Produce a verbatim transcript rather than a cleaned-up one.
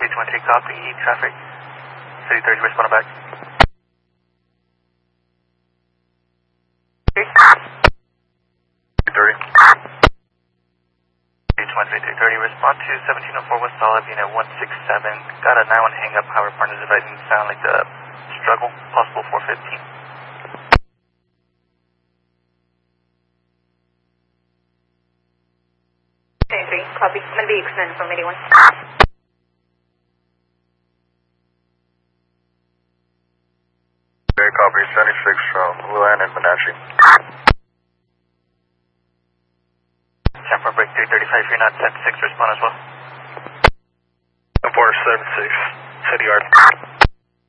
H one three, copy, traffic. City thirty, respond back. thirty. H one three, thirty, respond to seventeen oh four West Olive, unit one six seven. Got a nine one hang up, however, partners advising sound like the struggle, possible four fifteen. three, copy. I'm going to be extended from eighty-one. Okay, copy, seventy-six from Luan and Menashe. San Fran break three thirty-five, you're not seven six, respond as well. four seven six, city yard.